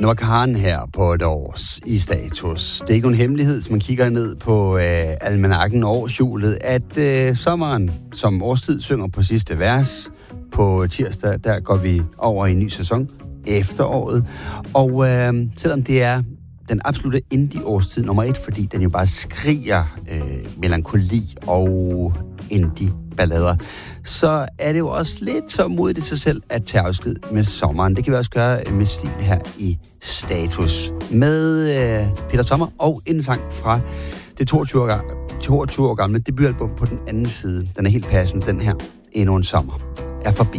Nu er Karen her på et års i status. Det er ikke nogen hemmelighed, hvis man kigger ned på almanakken og årshjulet, at sommeren som årstid synger på sidste vers. På tirsdag, der går vi over i en ny sæson, efteråret. Og selvom det er den absolutte indie-årstid nummer 1, fordi den jo bare skriger melankoli og indie-ballader, så er det jo også lidt så modigt i sig selv at tage afsked med sommeren. Det kan vi også gøre med stil her i Status. Med Peter Sommer og en sang fra det 22 år gamle debutalbum på den anden side. Den er helt passende, den her. Endnu en sommer er forbi.